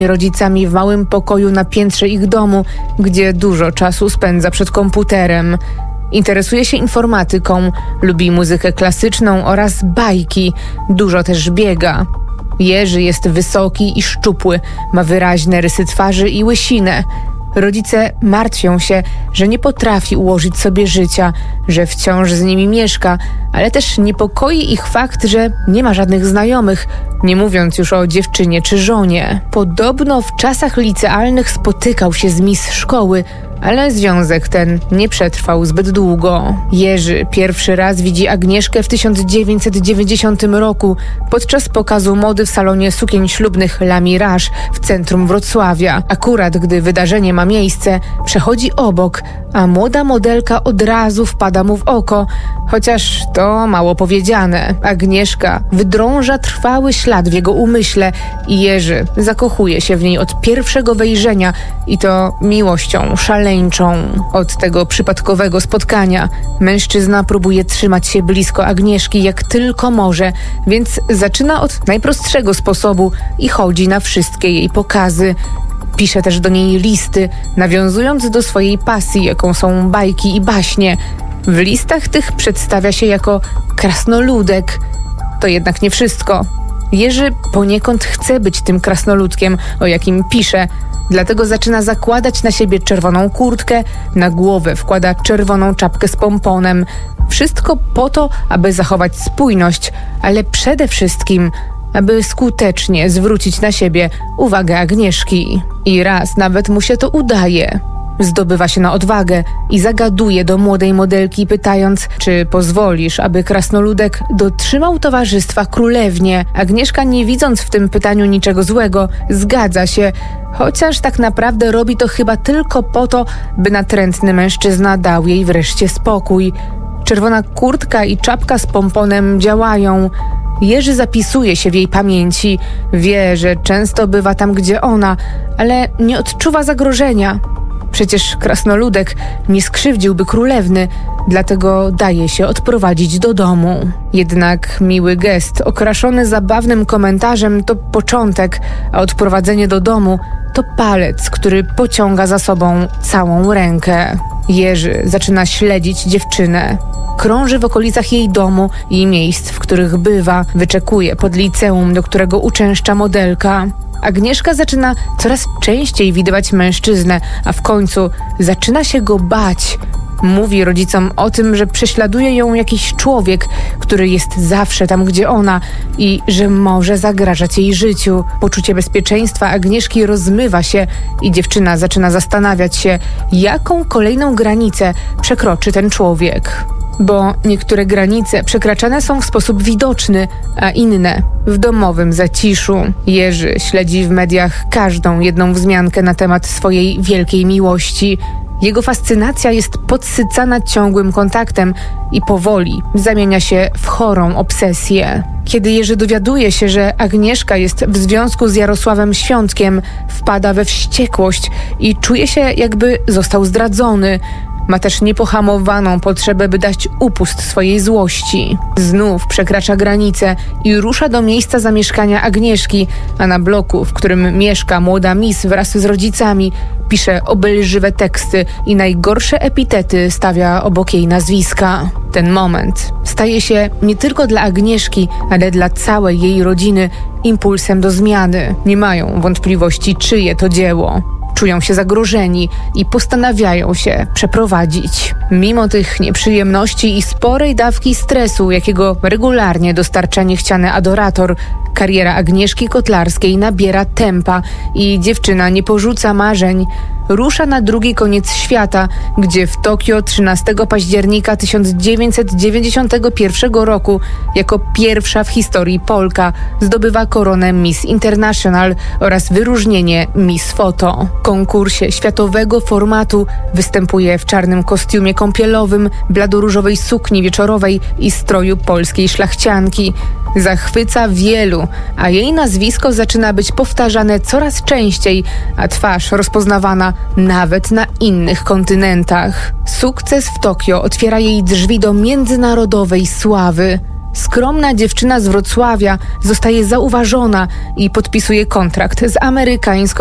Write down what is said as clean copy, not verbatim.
rodzicami w małym pokoju na piętrze ich domu, gdzie dużo czasu spędza przed komputerem. Interesuje się informatyką, lubi muzykę klasyczną oraz bajki, dużo też biega. Jerzy jest wysoki i szczupły, ma wyraźne rysy twarzy i łysinę. Rodzice martwią się, że nie potrafi ułożyć sobie życia, że wciąż z nimi mieszka, ale też niepokoi ich fakt, że nie ma żadnych znajomych, nie mówiąc już o dziewczynie czy żonie. Podobno w czasach licealnych spotykał się z mistrz szkoły, ale związek ten nie przetrwał zbyt długo. Jerzy pierwszy raz widzi Agnieszkę w 1990 roku podczas pokazu mody w salonie sukien ślubnych La Mirage w centrum Wrocławia. Akurat gdy wydarzenie ma miejsce, przechodzi obok, a młoda modelka od razu wpada mu w oko, chociaż to mało powiedziane. Agnieszka wydrąża trwały ślad w jego umyśle i Jerzy zakochuje się w niej od pierwszego wejrzenia i to miłością szaleńczą. Od tego przypadkowego spotkania mężczyzna próbuje trzymać się blisko Agnieszki jak tylko może, więc zaczyna od najprostszego sposobu i chodzi na wszystkie jej pokazy. Pisze też do niej listy, nawiązując do swojej pasji, jaką są bajki i baśnie. W listach tych przedstawia się jako krasnoludek. To jednak nie wszystko. Jerzy poniekąd chce być tym krasnoludkiem, o jakim pisze, dlatego zaczyna zakładać na siebie czerwoną kurtkę, na głowę wkłada czerwoną czapkę z pomponem. Wszystko po to, aby zachować spójność, ale przede wszystkim aby skutecznie zwrócić na siebie uwagę Agnieszki. I raz nawet mu się to udaje. Zdobywa się na odwagę i zagaduje do młodej modelki, pytając, czy pozwolisz, aby krasnoludek dotrzymał towarzystwa królewnie. Agnieszka, nie widząc w tym pytaniu niczego złego, zgadza się, chociaż tak naprawdę robi to chyba tylko po to, by natrętny mężczyzna dał jej wreszcie spokój. Czerwona kurtka i czapka z pomponem działają. Jerzy zapisuje się w jej pamięci. Wie, że często bywa tam, gdzie ona, ale nie odczuwa zagrożenia. Przecież krasnoludek nie skrzywdziłby królewny, dlatego daje się odprowadzić do domu. Jednak miły gest, okraszony zabawnym komentarzem, to początek, a odprowadzenie do domu to palec, który pociąga za sobą całą rękę. Jerzy zaczyna śledzić dziewczynę. Krąży w okolicach jej domu i miejsc, w których bywa. Wyczekuje pod liceum, do którego uczęszcza modelka. Agnieszka zaczyna coraz częściej widywać mężczyznę, a w końcu zaczyna się go bać. Mówi rodzicom o tym, że prześladuje ją jakiś człowiek, który jest zawsze tam, gdzie ona i że może zagrażać jej życiu. Poczucie bezpieczeństwa Agnieszki rozmywa się i dziewczyna zaczyna zastanawiać się, jaką kolejną granicę przekroczy ten człowiek. Bo niektóre granice przekraczane są w sposób widoczny, a inne w domowym zaciszu. Jerzy śledzi w mediach każdą jedną wzmiankę na temat swojej wielkiej miłości. Jego fascynacja jest podsycana ciągłym kontaktem i powoli zamienia się w chorą obsesję. Kiedy Jerzy dowiaduje się, że Agnieszka jest w związku z Jarosławem Świątkiem, wpada we wściekłość i czuje się, jakby został zdradzony. Ma też niepohamowaną potrzebę, by dać upust swojej złości. Znów przekracza granicę i rusza do miejsca zamieszkania Agnieszki, a na bloku, w którym mieszka młoda Miss wraz z rodzicami, pisze obelżywe teksty i najgorsze epitety stawia obok jej nazwiska. Ten moment staje się nie tylko dla Agnieszki, ale dla całej jej rodziny impulsem do zmiany. Nie mają wątpliwości, czyje to dzieło. Czują się zagrożeni i postanawiają się przeprowadzić. Mimo tych nieprzyjemności i sporej dawki stresu, jakiego regularnie dostarcza niechciany adorator, kariera Agnieszki Kotlarskiej nabiera tempa i dziewczyna nie porzuca marzeń. Rusza na drugi koniec świata, gdzie w Tokio 13 października 1991 roku jako pierwsza w historii Polka zdobywa koronę Miss International oraz wyróżnienie Miss Photo. W konkursie światowego formatu występuje w czarnym kostiumie kąpielowym, bladoróżowej sukni wieczorowej i stroju polskiej szlachcianki. Zachwyca wielu, a jej nazwisko zaczyna być powtarzane coraz częściej, a twarz rozpoznawana nawet na innych kontynentach. Sukces w Tokio otwiera jej drzwi do międzynarodowej sławy. Skromna dziewczyna z Wrocławia zostaje zauważona i podpisuje kontrakt z amerykańską